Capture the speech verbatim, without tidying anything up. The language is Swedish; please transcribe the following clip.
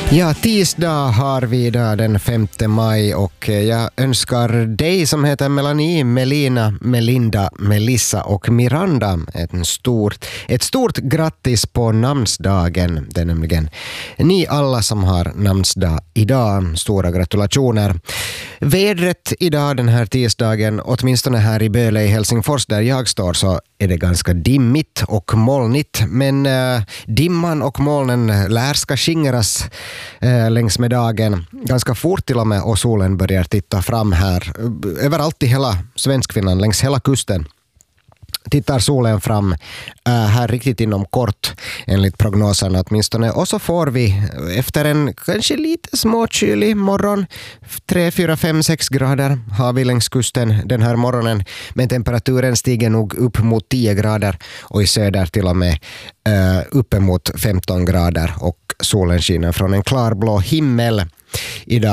Ja, tisdag har vi idag den femte maj och jag önskar dig som heter Melanie, Melina, Melinda, Melissa och Miranda ett stort, ett stort grattis på namnsdagen. Det är nämligen ni alla som har namnsdag idag. Stora gratulationer. Vädret idag den här tisdagen, åtminstone här i Böle i Helsingfors där jag står, så är det ganska dimmigt och molnigt. Men äh, dimman och molnen lär ska skingras äh, längs med dagen. Ganska fort till och med, och solen börjar titta fram här. Överallt i hela Svenskfinland, längs hela kusten tittar solen fram äh, här riktigt inom kort enligt prognoserna åtminstone. Och så får vi efter en kanske lite småkylig morgon, tre, fyra, fem, sex grader har vi längs kusten den här morgonen. Men temperaturen stiger nog upp mot tio grader och i söder till och med äh, uppemot femton grader, och solen skiner från en klarblå himmel idag.